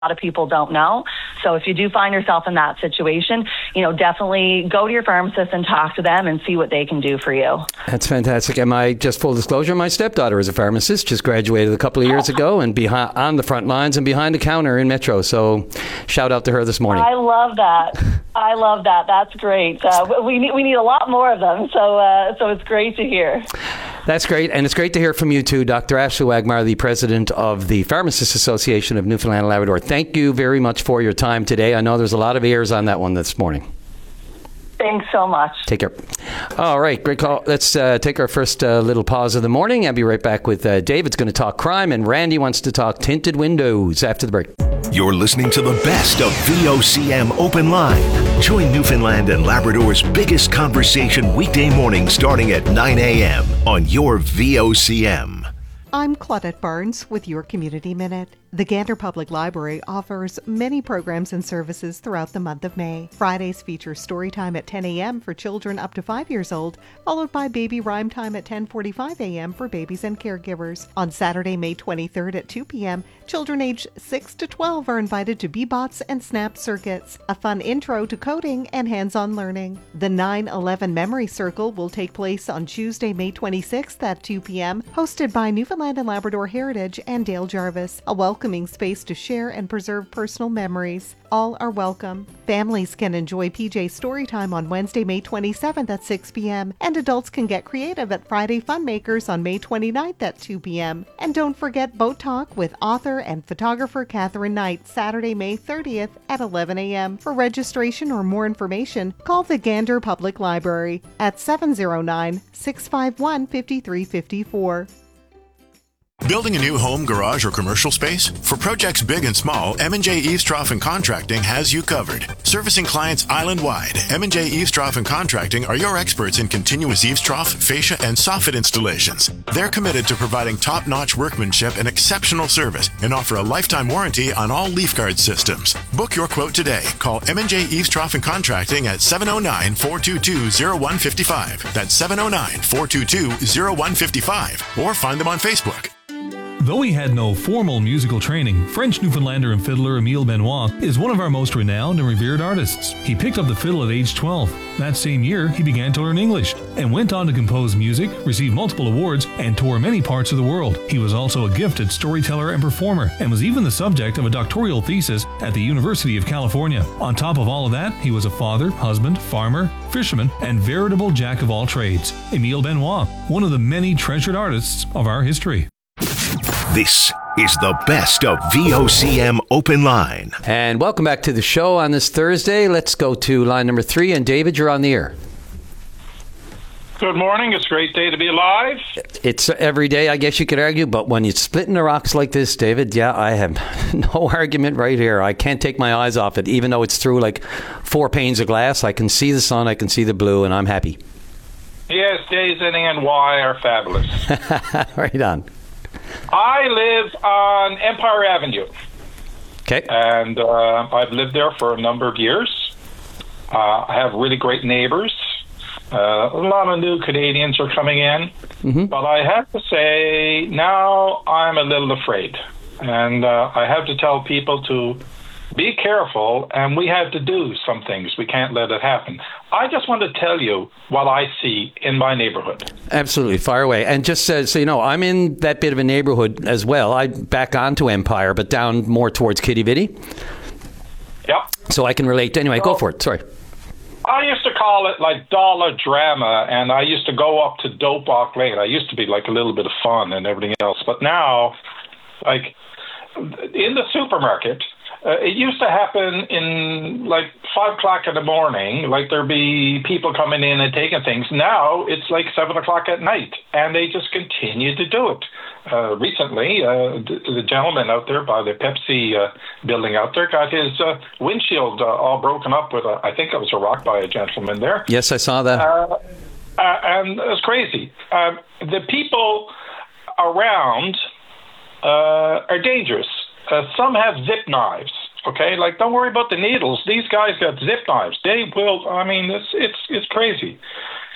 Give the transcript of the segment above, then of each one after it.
lot of people don't know. So if you do find yourself in that situation, definitely go to your pharmacist and talk to them and see what they can do for you. That's fantastic. Just full disclosure, my stepdaughter is a pharmacist, just graduated a couple of years ago and on the front lines and behind the counter in Metro. So shout out to her this morning. I love that. That's great. We need a lot more of them. So it's great to hear. That's great. And it's great to hear from you too, Dr. Ashley Wagmar, the president of the Pharmacists Association of Newfoundland and Labrador. Thank you very much for your time today. I know there's a lot of ears on that one this morning. Thanks so much. Take care. All right, great call. Let's take our first little pause of the morning. I'll be right back with David's going to talk crime, and Randy wants to talk tinted windows after the break. You're listening to the best of VOCM Open Line. Join Newfoundland and Labrador's biggest conversation weekday morning starting at 9 a.m. on your VOCM. I'm Claudette Barnes with your Community Minute. The Gander Public Library offers many programs and services throughout the month of May. Fridays feature story time at 10 a.m. for children up to 5 years old, followed by baby rhyme time at 10:45 a.m. for babies and caregivers. On Saturday, May 23rd at 2 p.m., children aged 6 to 12 are invited to Bebots and Snap circuits, a fun intro to coding and hands-on learning. The 9/11 Memory Circle will take place on Tuesday, May 26th at 2 p.m., hosted by Newfoundland and Labrador Heritage and Dale Jarvis, a welcoming space to share and preserve personal memories. All are welcome. Families can enjoy PJ Storytime on Wednesday, May 27th at 6 p.m. and adults can get creative at Friday Funmakers on May 29th at 2 p.m. And don't forget Boat Talk with author and photographer Catherine Knight, Saturday, May 30th at 11 a.m. For registration or more information, call the Gander Public Library at 709-651-5354. Building a new home, garage, or commercial space? For projects big and small, M&J Eavestrough & Contracting has you covered. Servicing clients island-wide, M&J Eavestrough & Contracting are your experts in continuous eavestrough, fascia, and soffit installations. They're committed to providing top-notch workmanship and exceptional service and offer a lifetime warranty on all leaf guard systems. Book your quote today. Call M&J Eavestrough & Contracting at 709-422-0155. That's 709-422-0155. Or find them on Facebook. Though he had no formal musical training, French Newfoundlander and fiddler Emile Benoit is one of our most renowned and revered artists. He picked up the fiddle at age 12. That same year, he began to learn English and went on to compose music, receive multiple awards, and tour many parts of the world. He was also a gifted storyteller and performer, and was even the subject of a doctoral thesis at the University of California. On top of all of that, he was a father, husband, farmer, fisherman, and veritable jack of all trades. Emile Benoit, one of the many treasured artists of our history. This is the best of VOCM Open Line. And welcome back to the show on this Thursday. Let's go to line number 3. And David, you're on the air. Good morning. It's a great day to be alive. It's every day, I guess you could argue. But when you're splitting the rocks like this, David, yeah, I have no argument right here. I can't take my eyes off it. Even though it's through like 4 panes of glass, I can see the sun, I can see the blue, and I'm happy. Yes, days ending in Y are fabulous. Right on. I live on Empire Avenue. Okay. And I've lived there for a number of years. I have really great neighbors. A lot of new Canadians are coming in. Mm-hmm. But I have to say, now I'm a little afraid. And I have to tell people to be careful, and we have to do some things. We can't let it happen. I just want to tell you what I see in my neighborhood. Absolutely. Fire away. And just so you know, I'm in that bit of a neighborhood as well. I back onto Empire, but down more towards Kitty Vitty. Yeah. So I can relate. Anyway, go for it. Sorry. I used to call it like dollar drama, and I used to go up to Dopak Lane. I used to be like a little bit of fun and everything else. But now, like in the supermarket, it used to happen in like 5 o'clock in the morning, like there'd be people coming in and taking things. Now it's like 7 o'clock at night, and they just continue to do it. Recently, the gentleman out there by the Pepsi building out there got his windshield all broken up with, I think it was a rock by a gentleman there. Yes, I saw that. And it was crazy. The people around are dangerous. Some have zip knives, okay? Like, don't worry about the needles. These guys got zip knives. They will, I mean, it's crazy.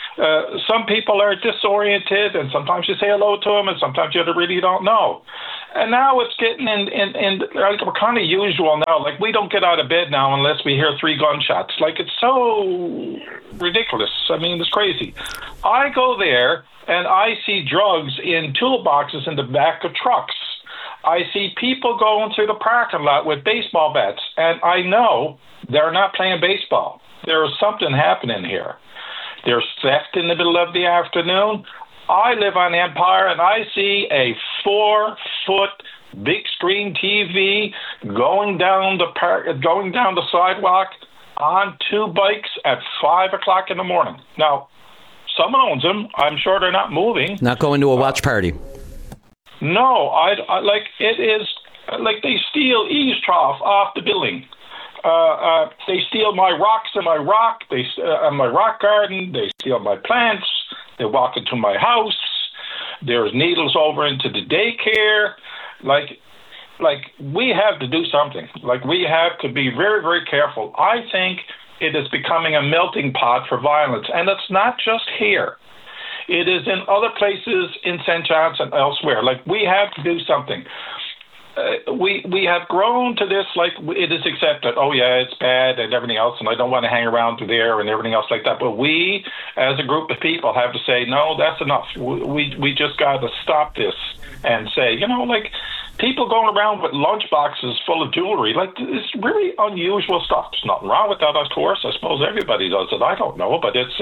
Some people are disoriented, and sometimes you say hello to them, and sometimes you really don't know. And now it's getting in like we're kind of usual now. Like, we don't get out of bed now unless we hear 3 gunshots. Like, it's so ridiculous. I mean, it's crazy. I go there and I see drugs in toolboxes in the back of trucks. I see people going through the parking lot with baseball bats, and I know they're not playing baseball. There is something happening here. There's theft in the middle of the afternoon. I live on Empire, and I see a 4-foot big screen TV going down the sidewalk on 2 bikes at 5 o'clock in the morning. Now, someone owns them. I'm sure they're not moving. Not going to a watch party. No, I like it is like they steal eaves trough off the building. They steal my rocks in my rock. My rock garden. They steal my plants. They walk into my house. There's needles over into the daycare. Like we have to do something. Like, we have to be very, very careful. I think it is becoming a melting pot for violence, and it's not just here. It is in other places in St. John's and elsewhere. Like, we have to do something. We have grown to this, like, it is accepted. Oh, yeah, it's bad and everything else, and I don't want to hang around through there and everything else like that. But we, as a group of people, have to say, no, that's enough. We just got to stop this and say, like, people going around with lunch boxes full of jewelry, like, it's really unusual stuff. There's nothing wrong with that, of course. I suppose everybody does it. I don't know, but it's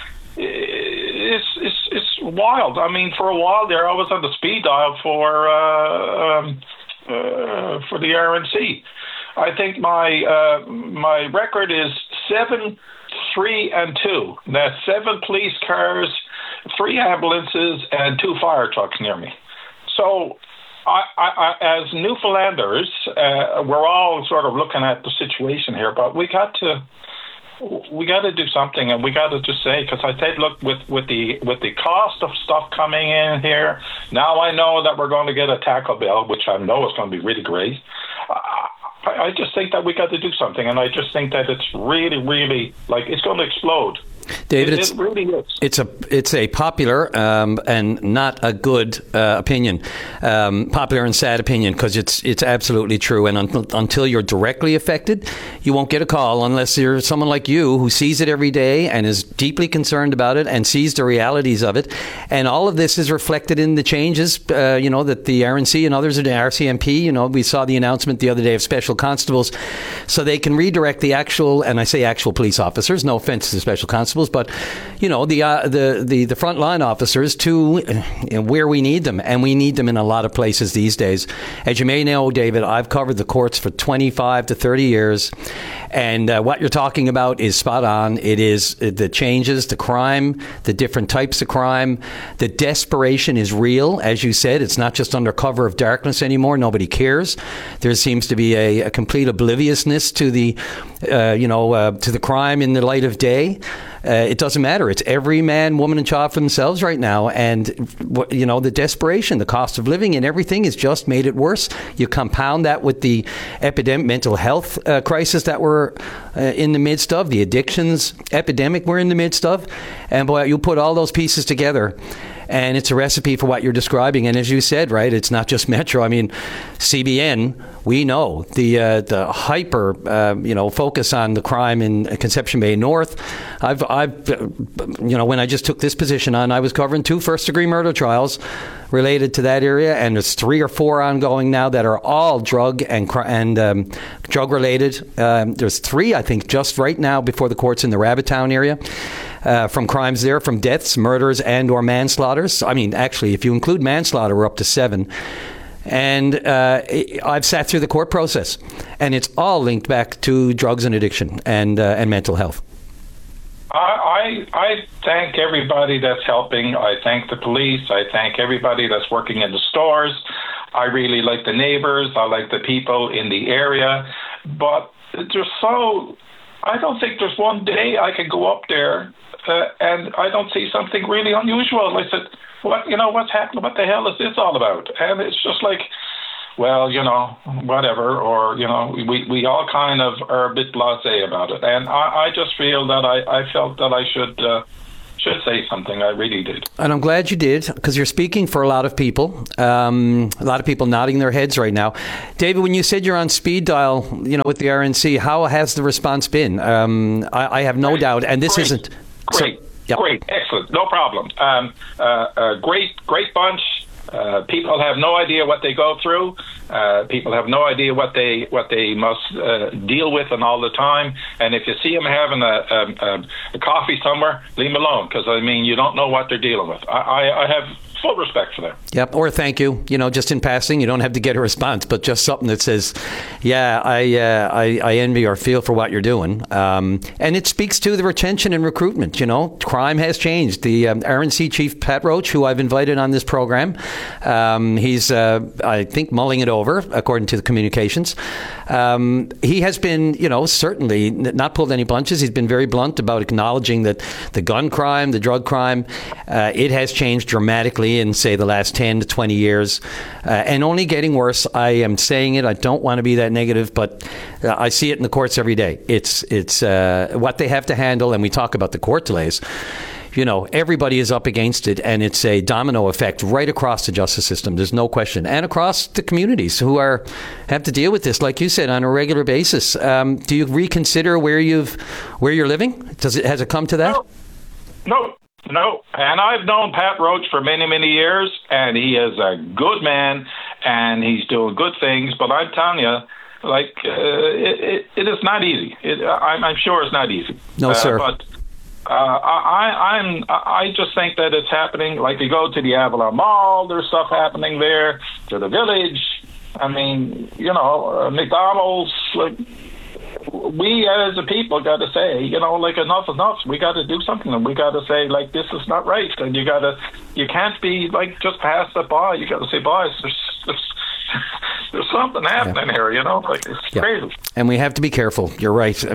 wild. I mean, for a while there, I was on the speed dial for the RNC. I think my record is 7, 3, and 2. That's 7 police cars, 3 ambulances, and 2 fire trucks near me. So, I as Newfoundlanders, we're all sort of looking at the situation here, but we got to do something, and we got to just say, because I said, look, with the cost of stuff coming in here, now I know that we're going to get a tackle bill, which I know is going to be really great. I just think that we got to do something, and I just think that it's really, really, like, it's going to explode. David, it really is. It's a popular and not a good opinion, popular and sad opinion, because it's absolutely true. And until you're directly affected, you won't get a call unless you're someone like you who sees it every day and is deeply concerned about it and sees the realities of it. And all of this is reflected in the changes, that the RNC and others at the RCMP. We saw the announcement the other day of special constables, so they can redirect the actual, and I say actual police officers, no offense to special constables, but the frontline officers to where we need them, and we need them in a lot of places these days. As you may know, David, I've covered the courts for 25 to 30 years, and what you're talking about is spot on. It is the changes, the crime, the different types of crime. The desperation is real, as you said. It's not just under cover of darkness anymore. Nobody cares. There seems to be a complete obliviousness to the to the crime in the light of day. It doesn't matter. It's every man, woman, and child for themselves right now. And, the desperation, the cost of living and everything has just made it worse. You compound that with the mental health crisis that we're in the midst of, the addictions epidemic we're in the midst of. And, boy, you put all those pieces together, and it's a recipe for what you're describing. And as you said, right, it's not just Metro. I mean, CBN, we know the hyper, focus on the crime in Conception Bay North. I've when I just took this position on, I was covering 2 first-degree murder trials related to that area, and there's 3 or 4 ongoing now that are all drug and drug-related. There's 3, I think, just right now before the courts in the Rabbitown area. From crimes there, from deaths, murders, and or manslaughters. I mean, actually, if you include manslaughter, we're up to 7. And I've sat through the court process, and it's all linked back to drugs and addiction and mental health. I thank everybody that's helping. I thank the police. I thank everybody that's working in the stores. I really like the neighbors. I like the people in the area. But I don't think there's one day I can go up there and I don't see something really unusual. I said, what's happening? What the hell is this all about? And it's just like, well, whatever, or, we all kind of are a bit blasé about it. And I just feel that I felt that I should say something. I really did. And I'm glad you did, because you're speaking for a lot of people. A lot of people nodding their heads right now. David, when you said you're on speed dial, with the RNC, how has the response been? I have no doubt, and this isn't... Great. Yep. Great, excellent, no problem. Great bunch. People have no idea what they go through. People have no idea what they must deal with and all the time. And if you see them having a coffee somewhere, leave them alone, because you don't know what they're dealing with. I have full respect for them. Yep, or thank you. Just in passing, you don't have to get a response, but just something that says, "Yeah, I envy or feel for what you're doing," and it speaks to the retention and recruitment. Crime has changed. The RNC chief, Pat Roach, who I've invited on this program, he's I think mulling it over according to the communications. He has been, certainly not pulled any punches. He's been very blunt about acknowledging that the gun crime, the drug crime, it has changed dramatically in, say, the last 10 to 20 years, and only getting worse. I am saying it. I don't want to be that negative, but I see it in the courts every day. It's what they have to handle, and we talk about the court delays. Everybody is up against it, and it's a domino effect right across the justice system. There's no question, and across the communities who have to deal with this, like you said, on a regular basis. Do you reconsider where you're living? Has it come to that? No. And I've known Pat Roach for many, many years, and he is a good man, and he's doing good things. But I'm telling you, it is not easy. I'm sure it's not easy. No, sir. But I just think that it's happening. Like, you go to the Avalon Mall, there's stuff happening there. To the Village, McDonald's. We as a people got to say, enough is enough. We got to do something, and we got to say, this is not right. And you can't be just pass it by. You got to say, boys, there's something happening here. It's crazy. And we have to be careful. You're right.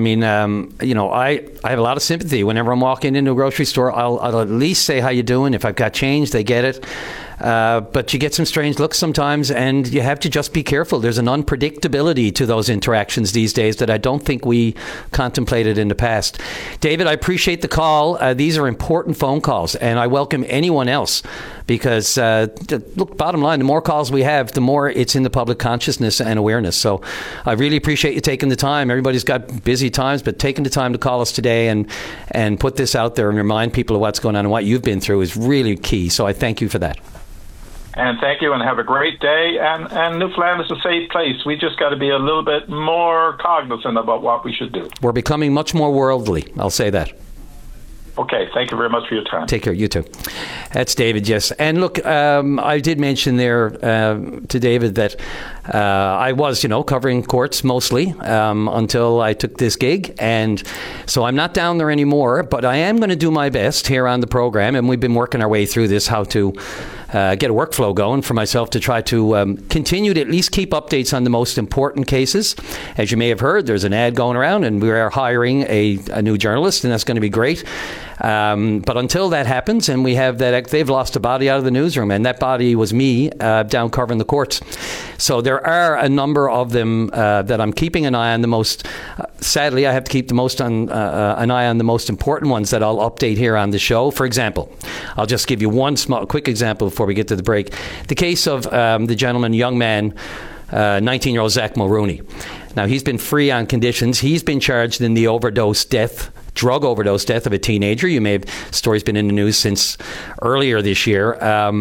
I have a lot of sympathy whenever I'm walking into a grocery store. I'll at least say how you doing. If I've got change, they get it. But you get some strange looks sometimes, and you have to just be careful. There's an unpredictability to those interactions these days that I don't think we contemplated in the past. David, I appreciate the call. These are important phone calls, and I welcome anyone else, because, look, bottom line, the more calls we have, the more it's in the public consciousness and awareness. So I really appreciate you taking the time. Everybody's got busy times, but taking the time to call us today and put this out there and remind people of what's going on and what you've been through is really key. So I thank you for that. And thank you, and have a great day. And Newfoundland is a safe place. We just got to be a little bit more cognizant about what we should do. We're becoming much more worldly. I'll say that. Okay, thank you very much for your time. Take care, you too. That's David, yes. And look, I did mention there to David that I was, covering courts mostly until I took this gig. And so I'm not down there anymore, but I am going to do my best here on the program. And we've been working our way through this, how to get a workflow going for myself to try to continue to at least keep updates on the most important cases. As you may have heard, there's an ad going around, and we are hiring a new journalist, and that's going to be great. But until that happens, and we have that, they've lost a body out of the newsroom, and that body was me down covering the courts. So there are a number of them that I'm keeping an eye on. The most, sadly, I have to keep the most on an eye on the most important ones that I'll update here on the show. For example, I'll just give you one quick example before we get to the break. The case of the gentleman, young man, 19-year-old Zach Mulrooney. Now, he's been free on conditions. He's been charged in the drug overdose death of a teenager. Story's been in the news since earlier this year.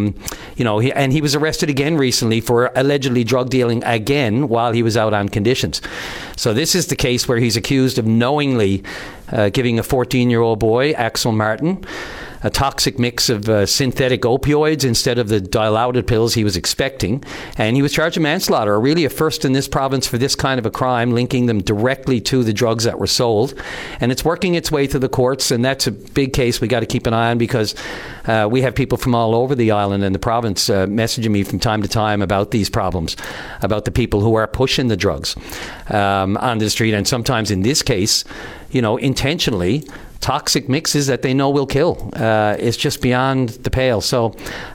He was arrested again recently for allegedly drug dealing again while he was out on conditions. So this is the case where he's accused of knowingly giving a 14-year-old boy, Axel Martin, a toxic mix of synthetic opioids instead of the dilaudid pills he was expecting. And he was charged with manslaughter, really a first in this province for this kind of a crime, linking them directly to the drugs that were sold. And it's working its way through the courts, and that's a big case we got to keep an eye on, because we have people from all over the island and the province messaging me from time to time about these problems, about the people who are pushing the drugs on the street. And sometimes in this case, intentionally, toxic mixes that they know will kill. It's just beyond the pale. So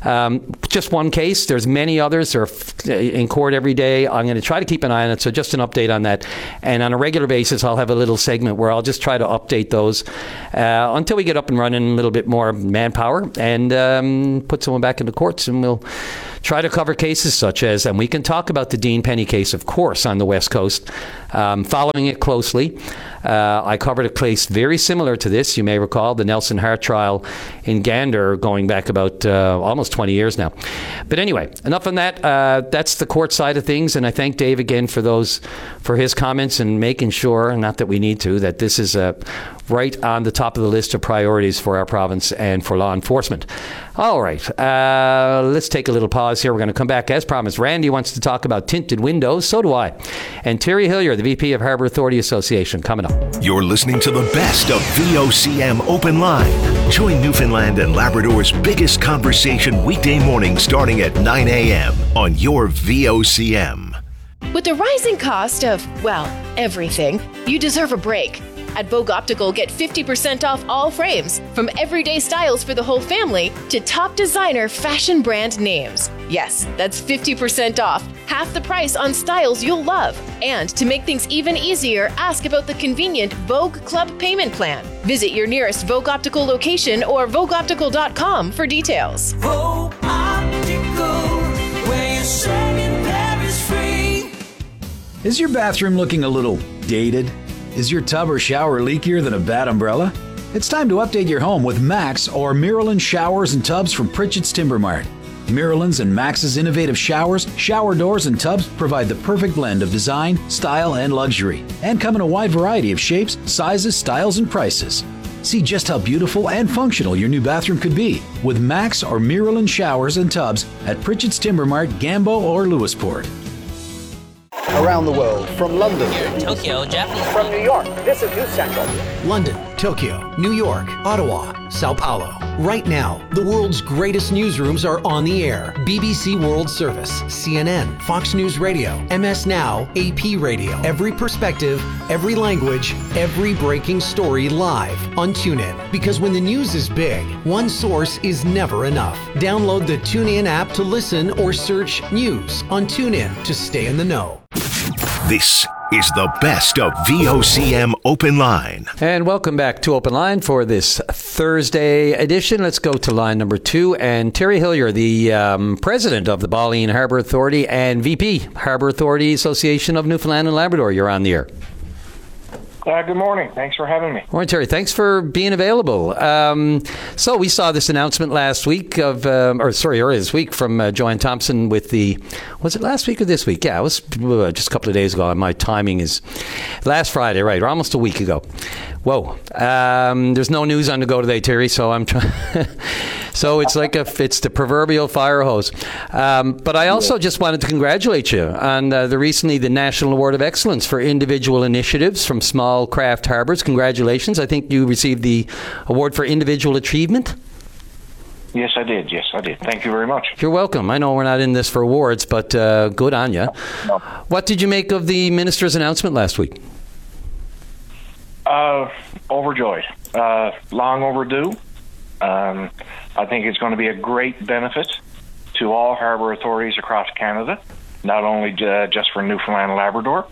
just one case. There's many others. They're in court every day. I'm going to try to keep an eye on it. So just an update on that. And on a regular basis, I'll have a little segment where I'll just try to update those until we get up and running a little bit more manpower and put someone back in the courts, and we'll try to cover cases such as, and we can talk about the Dean Penny case, of course, on the West Coast, following it closely. I covered a case very similar to this. You may recall the Nelson Hart trial in Gander going back about almost 20 years now. But anyway, enough on that. That's the court side of things, and I thank Dave again for his comments and making sure, not that we need to, that this is right on the top of the list of priorities for our province and for law enforcement. All right, let's take a little pause here. We're going to come back as promised. Randy wants to talk about tinted windows. So do I. And Terry Hillier, the VP of Harbour Authority Association, coming up. You're listening to the best of VOCM Open Line. Join Newfoundland and Labrador's biggest conversation weekday morning starting at 9 a.m. on your VOCM. With the rising cost of, well, everything, you deserve a break. At Vogue Optical, get 50% off all frames, from everyday styles for the whole family to top designer fashion brand names. Yes, that's 50% off, half the price on styles you'll love. And to make things even easier, ask about the convenient Vogue Club payment plan. Visit your nearest Vogue Optical location or VogueOptical.com for details. Vogue Optical, where your second pair is free. Is your bathroom looking a little dated? Is your tub or shower leakier than a bad umbrella? It's time to update your home with Max or Miralyn showers and tubs from Pritchett's Timber Mart. Miralyn's and Max's innovative showers, shower doors, and tubs provide the perfect blend of design, style, and luxury, and come in a wide variety of shapes, sizes, styles, and prices. See just how beautiful and functional your new bathroom could be with Max or Miralyn showers and tubs at Pritchett's Timber Mart, Gambo, or Lewisport. Around the world, from London, Tokyo, Japan, from New York, this is News Central. London, Tokyo, New York, Ottawa, Sao Paulo. Right now, the world's greatest newsrooms are on the air. BBC World Service, CNN, Fox News Radio, MS Now, AP Radio. Every perspective, every language, every breaking story live on TuneIn. Because when the news is big, one source is never enough. Download the TuneIn app to listen or search news on TuneIn to stay in the know. This is the best of VOCM Open Line. And welcome back to Open Line for this Thursday edition. Let's go to line number 2. And Terry Hillier, the president of the Ballyeen Harbour Authority and VP, Harbour Authority Association of Newfoundland and Labrador. You're on the air. Good morning. Thanks for having me. Morning, Terry. Thanks for being available. So we saw this announcement last week earlier this week from Joanne Thompson with was it last week or this week? Yeah, it was just a couple of days ago. My timing is last Friday, right, or almost a week ago. Whoa. There's no news on the go today, Terry, so I'm trying. So it's like it's the proverbial fire hose. But I also just wanted to congratulate you on the National Award of Excellence for Individual Initiatives from Small Craft Harbours. Congratulations. I think you received the Award for Individual Achievement. Yes, I did. Thank you very much. You're welcome. I know we're not in this for awards, but good on you. No. What did you make of the minister's announcement last week? Overjoyed. Long overdue. I think it's going to be a great benefit to all harbour authorities across Canada, not only just for Newfoundland and Labrador.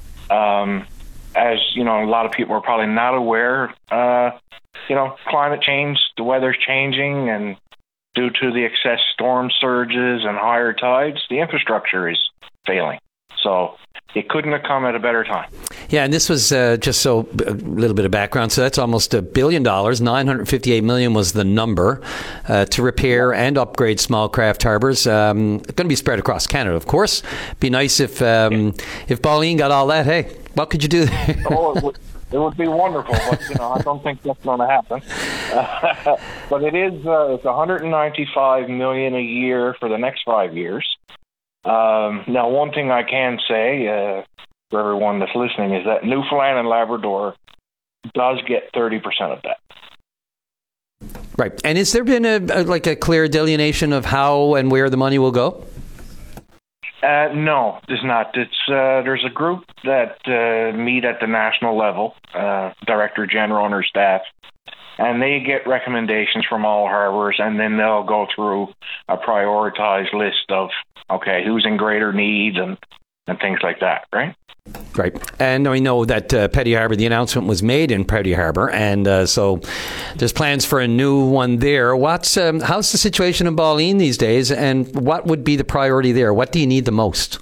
As you know, a lot of people are probably not aware, climate change, the weather's changing, and due to the excess storm surges and higher tides, the infrastructure is failing. So it couldn't have come at a better time. Yeah, and this was just a little bit of background. So that's almost $1 billion. $958 million was the number to repair and upgrade small craft harbours. Going to be spread across Canada, of course. Be nice if Ballyeen got all that. Hey, what could you do there? It would be wonderful, but I don't think that's going to happen. But it is it's $195 million a year for the next 5 years. Now, one thing I can say for everyone that's listening is that Newfoundland and Labrador does get 30% of that. Right. And has there been a clear delineation of how and where the money will go? No, there's not. There's a group that meet at the national level, Director General and her staff, and they get recommendations from all harbors, and then they'll go through a prioritized list of, okay, who's in greater need and things like that, right? Right. And we know that Petty Harbour, the announcement was made in Petty Harbour, and so there's plans for a new one there. How's the situation in Ballyne these days, and what would be the priority there? What do you need the most?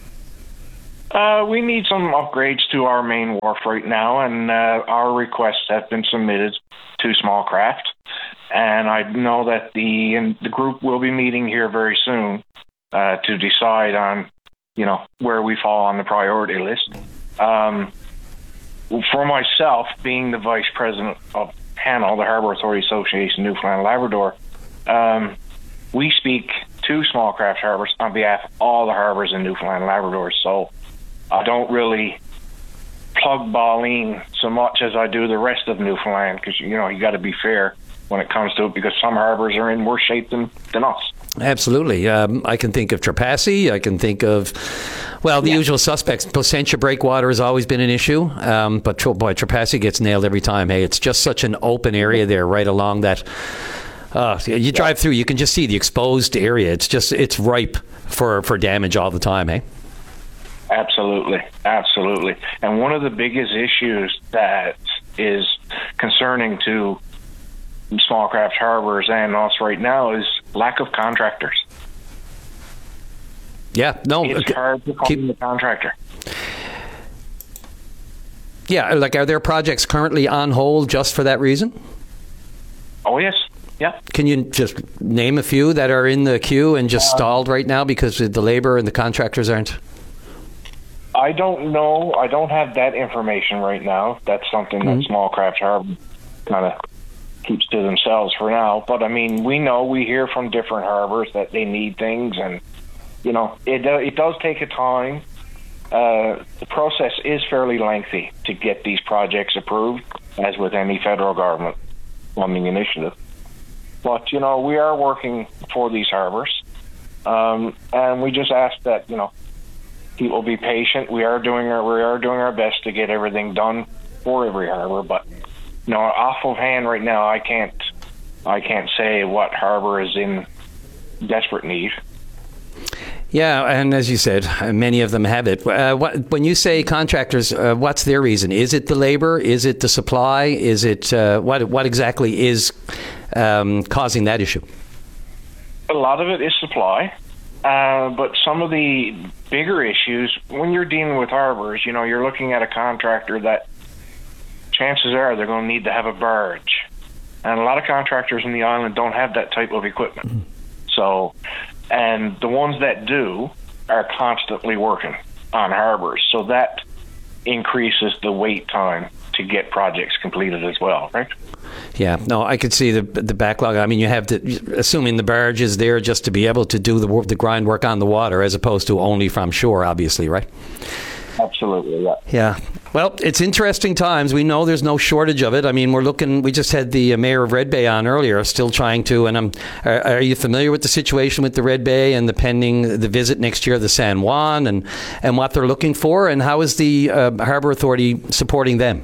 We need some upgrades to our main wharf right now, and our requests have been submitted to Small Craft. And I know that the group will be meeting here very soon to decide on, where we fall on the priority list. For myself, being the vice president of HANL, the Harbour Authority Association Newfoundland and Labrador, we speak to Small Craft Harbours on behalf of all the harbours in Newfoundland and Labrador. So I don't really plug Ballyne so much as I do the rest of Newfoundland, because, you got to be fair when it comes to it, because some harbours are in worse shape than us. Absolutely. I can think of Trepassey. I can think of, the usual suspects. Placentia breakwater has always been an issue, but Trepassey gets nailed every time. Hey, it's just such an open area there right along that. You drive through, you can just see the exposed area. It's ripe for damage all the time, hey? Absolutely. And one of the biggest issues that is concerning to Small Craft Harbours and us right now is lack of contractors. Yeah, no. It's hard to find the contractor. Yeah, are there projects currently on hold just for that reason? Oh, yes. Yeah. Can you just name a few that are in the queue and just stalled right now because the labor and the contractors aren't? I don't know. I don't have that information right now. That's something that Small Craft Harbour kind of keeps to themselves for now. But, we hear from different harbours that they need things, and, it does take a time. The process is fairly lengthy to get these projects approved, as with any federal government funding initiative. But, we are working for these harbours, and we just ask that, people be patient. We are doing our best to get everything done for every harbour, but off of hand right now, I can't say what harbour is in desperate need. Yeah, and as you said, many of them have it. When you say contractors, what's their reason? Is it the labor? Is it the supply? Is it what exactly is causing that issue? A lot of it is supply. But some of the bigger issues, when you're dealing with harbours, you're looking at a contractor that chances are they're going to need to have a barge. And a lot of contractors in the island don't have that type of equipment. So, and the ones that do are constantly working on harbours. So that increases the wait time to get projects completed as well, right? Yeah, no, I could see the backlog. You have to, assuming the barge is there just to be able to do the grind work on the water as opposed to only from shore, obviously, right? Absolutely, yeah. Yeah. Well, it's interesting times. We know there's no shortage of it. We just had the mayor of Red Bay on earlier, still trying to, and are you familiar with the situation with the Red Bay and the visit next year of the San Juan and what they're looking for, and how is the Harbour Authority supporting them?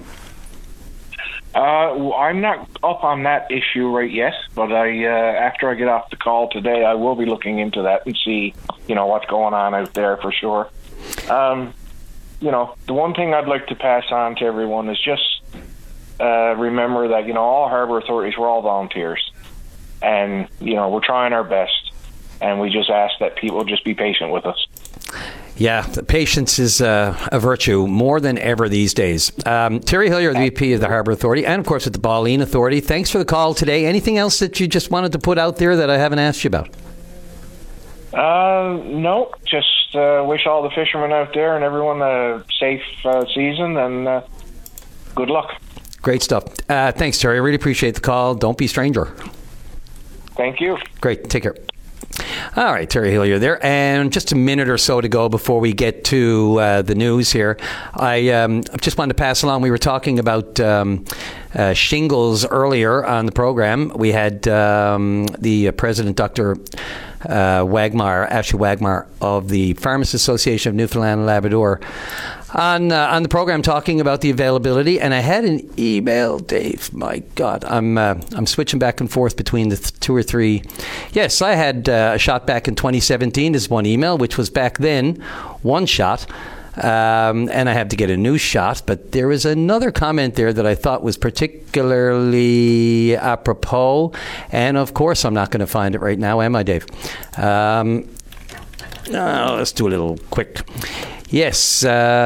I'm not up on that issue right yet, but after I get off the call today, I will be looking into that and see, what's going on out there for sure. The one thing I'd like to pass on to everyone is just remember that, all harbour authorities, we're all volunteers. And, we're trying our best. And we just ask that people just be patient with us. Yeah, patience is a virtue more than ever these days. Terry Hillier, the VP of the Harbour Authority, and of course at the Ballyne Authority. Thanks for the call today. Anything else that you just wanted to put out there that I haven't asked you about? No, just wish all the fishermen out there and everyone a safe season and good luck. Great stuff. Thanks, Terry. I really appreciate the call. Don't be a stranger. Thank you. Great. Take care. All right, Terry Hillier there. And just a minute or so to go before we get to the news here. I just wanted to pass along. We were talking about shingles earlier on the program. We had the President, Dr. Ashley Wagmar of the Pharmacists Association of Newfoundland and Labrador on the program talking about the availability. And I had an email, Dave. My God, I'm switching back and forth between the two or three. Yes, I had a shot back in 2017 is one email, which was back then one shot. And I have to get a new shot, but there was another comment there that I thought was particularly apropos, and of course I'm not going to find it right now, am I, Dave? Let's do a little quick. Yes,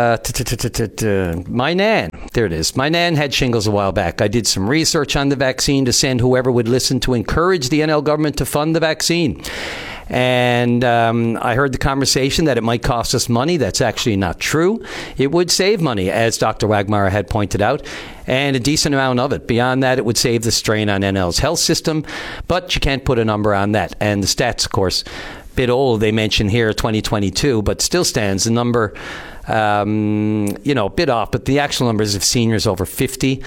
my nan, there it is. My nan had shingles a while back. I did some research on the vaccine to send whoever would listen to encourage the NL government to fund the vaccine. And I heard the conversation that it might cost us money. That's actually not true. It would save money, as Dr. Wagmar had pointed out, and a decent amount of it. Beyond that, it would save the strain on NL's health system, but you can't put a number on that. And the stats, of course, bit old. They mention here 2022, but still stands the number. A bit off, but the actual numbers of seniors over 50.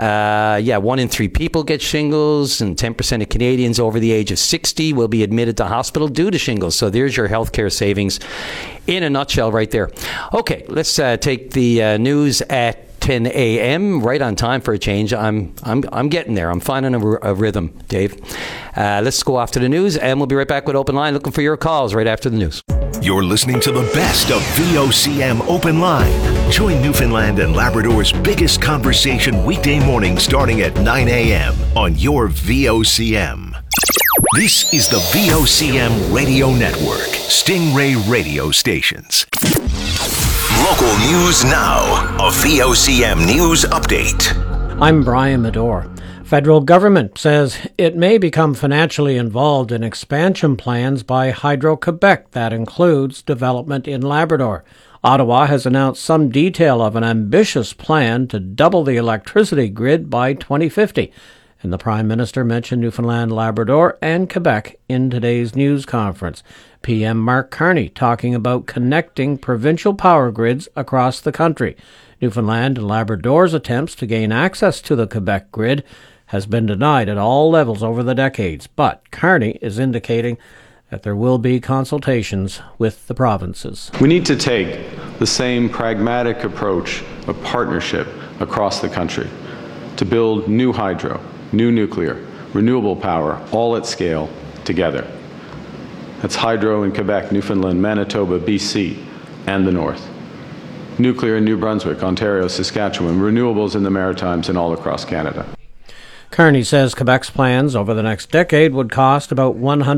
1 in 3 people get shingles, and 10% of Canadians over the age of 60 will be admitted to hospital due to shingles. So there's your healthcare savings in a nutshell right there. Okay, let's take the news at 10 a.m. right on time for a change. I'm getting there. I'm finding a rhythm, Dave. Let's go off to the news, and we'll be right back with Open Line, looking for your calls right after the news. You're listening to the best of VOCM Open Line. Join Newfoundland and Labrador's biggest conversation weekday morning starting at 9 a.m. on your VOCM. This is the VOCM Radio Network, Stingray Radio Stations. Local news now, a VOCM news update. I'm Brian Medore. Federal government says it may become financially involved in expansion plans by Hydro-Quebec that includes development in Labrador. Ottawa has announced some detail of an ambitious plan to double the electricity grid by 2050. And the Prime Minister mentioned Newfoundland, Labrador, and Quebec in today's news conference. PM Mark Carney talking about connecting provincial power grids across the country. Newfoundland and Labrador's attempts to gain access to the Quebec grid has been denied at all levels over the decades, but Carney is indicating that there will be consultations with the provinces. We need to take the same pragmatic approach of partnership across the country to build new hydro, new nuclear, renewable power, all at scale together. That's hydro in Quebec, Newfoundland, Manitoba, BC, and the North. Nuclear in New Brunswick, Ontario, Saskatchewan, renewables in the Maritimes and all across Canada. Carney says Quebec's plans over the next decade would cost about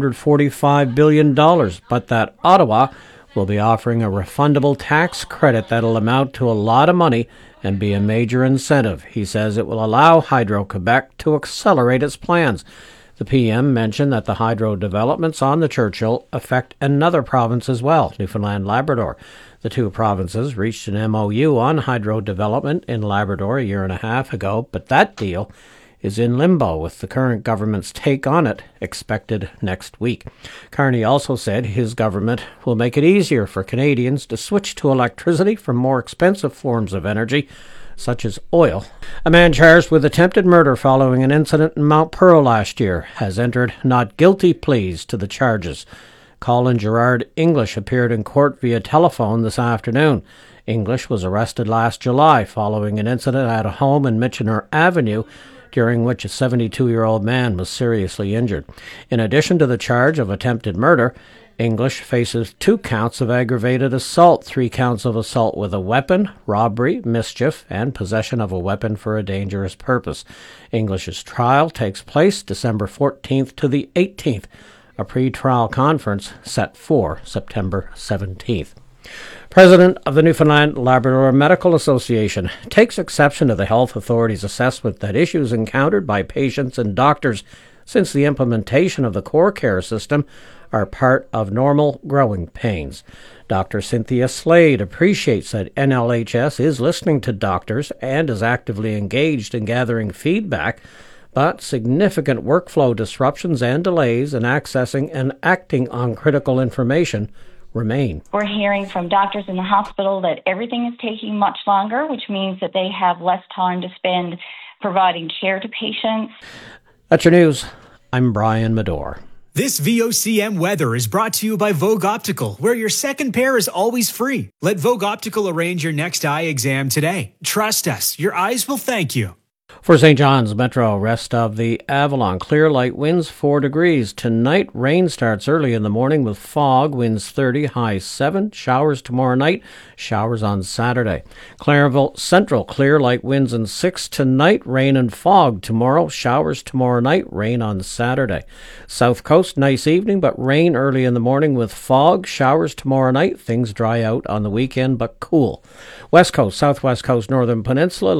$145 billion, but that Ottawa will be offering a refundable tax credit that'll amount to a lot of money and be a major incentive. He says it will allow Hydro-Quebec to accelerate its plans. The PM mentioned that the hydro developments on the Churchill affect another province as well, Newfoundland, Labrador. The two provinces reached an MOU on hydro development in Labrador a year and a half ago, but that deal is in limbo with the current government's take on it expected next week. Carney also said his government will make it easier for Canadians to switch to electricity from more expensive forms of energy, such as oil. A man charged with attempted murder following an incident in Mount Pearl last year has entered not guilty pleas to the charges. Colin Gerard English appeared in court via telephone this afternoon. English was arrested last July following an incident at a home in Michener Avenue, during which a 72-year-old man was seriously injured. In addition to the charge of attempted murder, English faces 2 counts of aggravated assault, 3 counts of assault with a weapon, robbery, mischief, and possession of a weapon for a dangerous purpose. English's trial takes place December 14th to the 18th, a pre-trial conference set for September 17th. President of the Newfoundland Labrador Medical Association takes exception to the health authority's assessment that issues encountered by patients and doctors since the implementation of the core care system are part of normal growing pains. Dr. Cynthia Slade appreciates that NLHS is listening to doctors and is actively engaged in gathering feedback, but significant workflow disruptions and delays in accessing and acting on critical information remain. We're hearing from doctors in the hospital that everything is taking much longer, which means that they have less time to spend providing care to patients. That's your news. I'm Brian Medore. This VOCM weather is brought to you by Vogue Optical, where your second pair is always free. Let Vogue Optical arrange your next eye exam today. Trust us, your eyes will thank you. For St. John's Metro, rest of the Avalon. Clear light winds 4 degrees. Tonight, rain starts early in the morning with fog, winds 30, high 7. Showers tomorrow night, showers on Saturday. Clairville Central, clear light winds and 6 tonight, rain and fog tomorrow. Showers tomorrow night, rain on Saturday. South Coast, nice evening, but rain early in the morning with fog. Showers tomorrow night. Things dry out on the weekend, but cool. West Coast, Southwest Coast, Northern Peninsula.